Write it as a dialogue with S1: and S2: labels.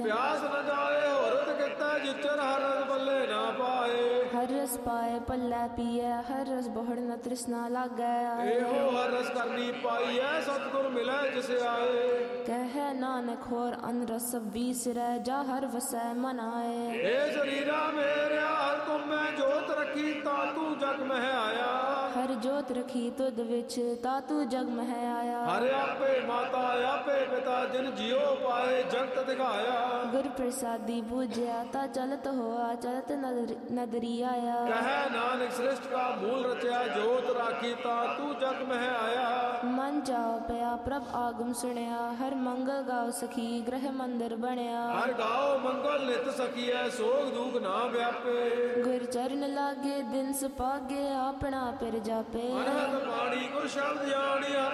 S1: ਪਿਆਸ ਨ ਜਾਏ ਹੋਰਤ ਕੀਤਾ ਜਿਚਰ ਹਰ ਰਸ ਬੱਲੇ ਨਾ ਪਾਏ।
S2: ਹਰ ਰਸ ਪਾਏ ਪੱਲੇ ਪੀਐ ਹਰ ਰਸ ਬਹੁੜ ਨ ਤ੍ਰਿਸ਼ਨਾ ਲਾਗੈ।
S1: ਇਹੋ ਹਰ ਰਸ ਕਰਨੀ ਪਾਈਐ ਸਤਿਗੁਰ ਮਿਲੈ ਜਿਸ ਆਏ।
S2: ਕਹਿ ਨਾਨਕ ਹੋਰ ਅਨ ਰਸ ਵੀਸਰੈ ਜਾ ਹਰ ਵਸੈ ਮਨ ਆਏ।
S1: ਏ ਸਰੀਰਾ ਮੇਰਿਆ ਹਰ ਤੁਮ ਮੈਂ ਜੋਤ ਰੱਖੀ ਤਾ ਤੂੰ ਜਗ ਮਹਿ ਆਇਆ।
S2: ਹਰ ਜੋਤ ਰਖੀ ਤੁਧ ਵਿੱਚ ਤਾ ਤੂੰ ਜਗ ਮਹਿ ਆਇਆ।
S1: ਹਰ ਆਪੇ ਮਾਤਾ ਆਪੇ ਪਿਤਾ ਜਿਨ ਜਿਉ ਪਾਏ ਜਗਤ ਦਿਖਾਇਆ।
S2: ਗੁਰ ਪ੍ਰਸਾਦੀ ਬੂਝਿਆ ਤਾ ਚਲਤ ਹੋਆ ਚਲਤ ਨਦਰੀ ਆਇਆ।
S1: ਕਹਿ ਨਾਨਕ ਸ੍ਰਿਸ਼ਟ ਕਾ ਮੂਲ ਰਚਿਆ ਜੋਤ ਰਾਖੀ ਤਾ ਤੂੰ ਜਗ ਮਹਿ ਆਇਆ।
S2: ਮਨ ਚਾਉ ਪਿਆ ਪ੍ਰਭ ਆਗਮ ਸੁਣਿਆ ਹਰ ਮੰਗਲ ਗਾਉ ਸਖੀ ਗ੍ਰਹਿ ਮੰਦਰ ਬਣਿਆ।
S1: ਹਰ ਗਾਓ ਮੰਗਲ ਨਿਤ ਸਖੀਐ ਸੋਗ ਦੁਖ ਨਾ ਵਿਆਪੇ।
S2: ਗੁਰ ਚਰਨ ਲਾਗੇ ਦਿਨ ਸੁਪਾਗੇ ਆਪਣਾ ਪਿਰ ਜਾਪੇ।
S1: ਅਨਹਦ ਬਾਣੀ ਗੁਰ ਸ਼ਬਦ ਜਾਣੀ